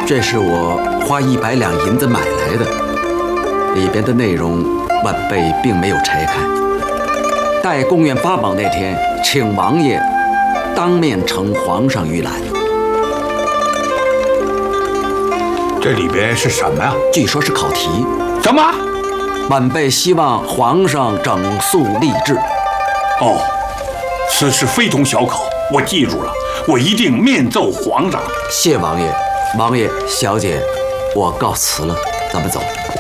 这是我花100两银子买来的，里边的内容晚辈并没有拆开。待贡院发榜那天，请王爷当面呈皇上御览。 这里边是什么呀？ 据说是考题。 什么？ 晚辈希望皇上整肃吏治。 哦，此事非同小可，我记住了，我一定面奏皇上。 谢王爷。王爷、小姐，我告辞了，咱们走。